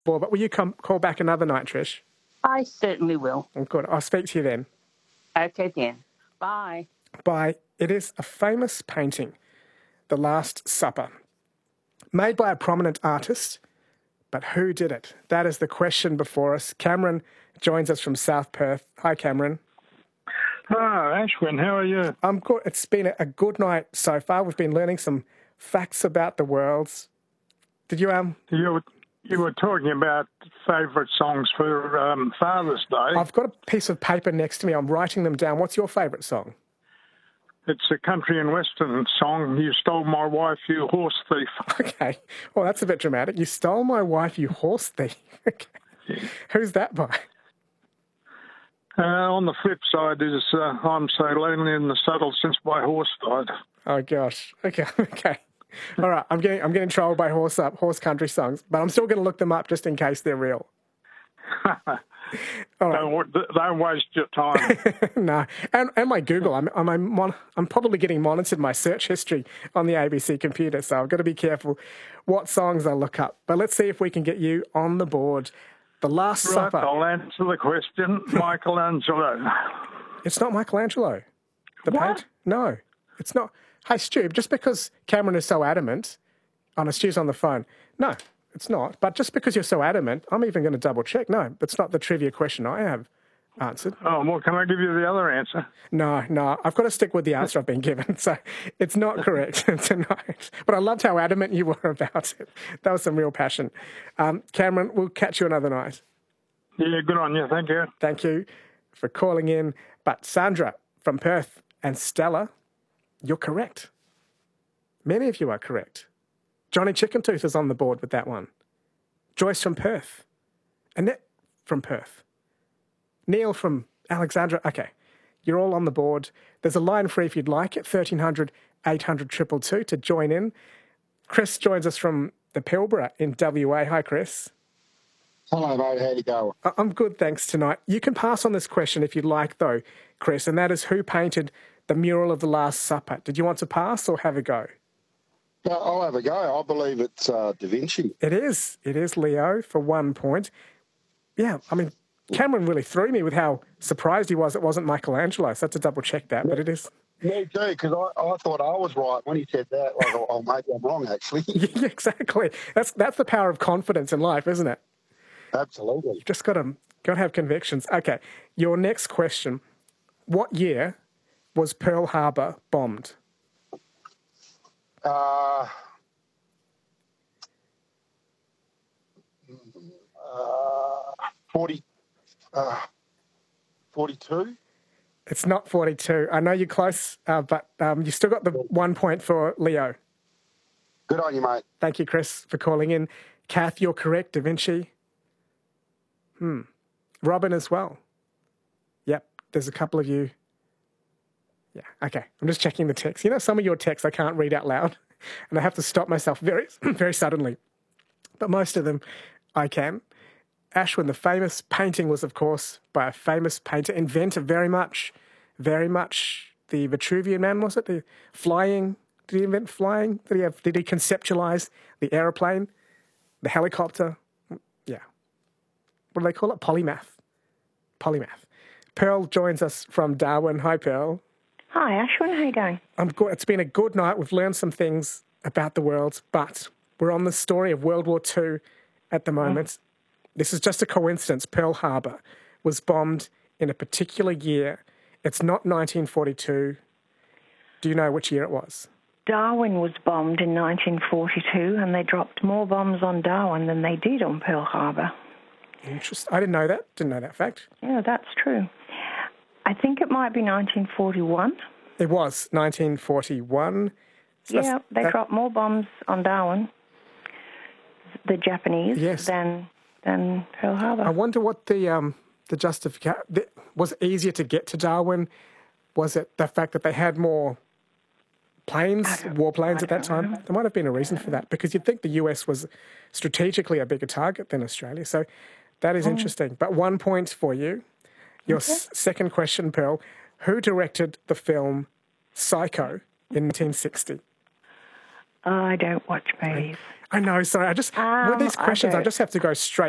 But will you call back another night, Trish? I certainly will. Oh, good. I'll speak to you then. Okay, then. Bye. Bye. It is a famous painting, The Last Supper, made by a prominent artist, but who did it? That is the question before us. Cameron joins us from South Perth. Hi, Cameron. Oh, Ashwin, how are you? I'm good. It's been a good night so far. We've been learning some facts about the world. Did you You were talking about favourite songs for Father's Day. I've got a piece of paper next to me. I'm writing them down. What's your favourite song? It's a country and western song. You stole my wife, you horse thief. Okay. Well, that's a bit dramatic. You stole my wife, you horse thief. Okay. Yeah. Who's that by? On the flip side is I'm so lonely in the saddle since my horse died. Oh, gosh. Okay. Okay. All right. I'm getting trolled by horse country songs, but I'm still going to look them up just in case they're real. All right. Don't waste your time. No, and my Google, I'm probably getting monitored my search history on the ABC computer, so I've got to be careful what songs I look up. But let's see if we can get you on the board. The Last Supper. I'll answer the question. Michelangelo. It's not Michelangelo. The What? paint? No, it's not. Hey, Stu, just because Cameron is so adamant, Stu's on the phone. No, it's not. But just because you're so adamant, I'm even going to double check. No, that's not the trivia question I have answered. Oh, well, can I give you the other answer? No, I've got to stick with the answer I've been given. So it's not correct tonight. But I loved how adamant you were about it. That was some real passion. Cameron, we'll catch you another night. Yeah, good on you. Thank you. Thank you for calling in. But Sandra from Perth and Stella, you're correct. Many of you are correct. Johnny Chickentooth is on the board with that one. Joyce from Perth. Annette from Perth. Neil from Alexandra. Okay, you're all on the board. There's a line free if you'd like it, 1300 800 222 to join in. Chris joins us from the Pilbara in WA. Hi, Chris. Hello, mate. How you going? I'm good, thanks, tonight. You can pass on this question if you'd like, though, Chris, and that is who painted the mural of the Last Supper? Did you want to pass or have a go? I'll have a go. I believe it's Da Vinci. It is. It is Leo for 1 point. Yeah, I mean, Cameron really threw me with how surprised he was it wasn't Michelangelo, so I had to double-check that, but it is. Me too, because I thought I was right when he said that. Like, oh, maybe I'm wrong, actually. Yeah, exactly. That's the power of confidence in life, isn't it? Absolutely. You've just got to have convictions. Okay, your next question. What year was Pearl Harbor bombed? 42? It's not 42. I know you're close, but you still got the 1 point for Leo. Good on you, mate. Thank you, Chris, for calling in. Kath, you're correct. Da Vinci. Robin as well. Yep, there's a couple of you. Yeah, okay. I'm just checking the text. You know, some of your texts I can't read out loud, and I have to stop myself very, very suddenly. But most of them I can. Ashwin, the famous painting was, of course, by a famous painter, inventor very much the Vitruvian Man, was it? The flying, did he invent flying? Did he conceptualize the aeroplane, the helicopter? Yeah. What do they call it? Polymath. Pearl joins us from Darwin. Hi, Pearl. Hi, Ashwin. How you going? I'm good. It's been a good night. We've learned some things about the world, but we're on the story of World War II at the moment. This is just a coincidence. Pearl Harbor was bombed in a particular year. It's not 1942. Do you know which year it was? Darwin was bombed in 1942, and they dropped more bombs on Darwin than they did on Pearl Harbor. Interesting. I didn't know that. Didn't know that fact. Yeah, that's true. I think it might be 1941. It was 1941. So they dropped more bombs on Darwin, the Japanese, than Pearl Harbor. I wonder what the justification was. It easier to get to Darwin? Was it the fact that they had more planes, warplanes at that time? There might have been a reason for that, because you'd think the US was strategically a bigger target than Australia. So that is interesting. But 1 point for you. Your second question, Pearl. Who directed the film Psycho in 1960? I don't watch movies. I know, sorry. With these questions, I just have to go straight